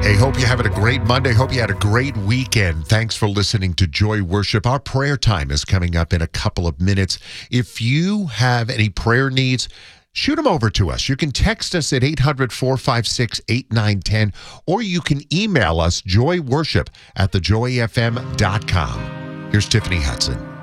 Hey, hope you're having a great Monday. Hope you had a great weekend. Thanks for listening to Joy Worship. Our prayer time is coming up in a couple of minutes. If you have any prayer needs, shoot them over to us. You can text us at 800-456-8910, or you can email us joyworship@thejoyfm.com. Here's Tiffany Hudson.